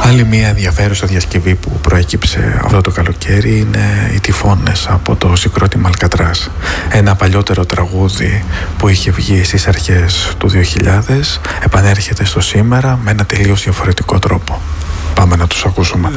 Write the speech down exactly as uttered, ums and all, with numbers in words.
Άλλη μια ενδιαφέρουσα διασκευή που προέκυψε αυτό το καλοκαίρι είναι οι Τυφώνες από το συγκρότημα Αλκατράς. Ένα παλιότερο τραγούδι που είχε βγει στις αρχές του δύο χιλιάδες επανέρχεται στο σήμερα με ένα τελείως διαφορετικό τρόπο. Πάμε να τους ακούσουμε.